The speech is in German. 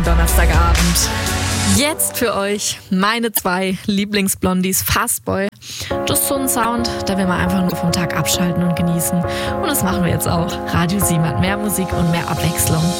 Donnerstagabend. Jetzt für euch meine 2 Lieblingsblondies, Fastboy. Das ist so ein Sound, da will man einfach nur vom Tag abschalten und genießen. Und das machen wir jetzt auch. Radio 7 hat mehr Musik und mehr Abwechslung.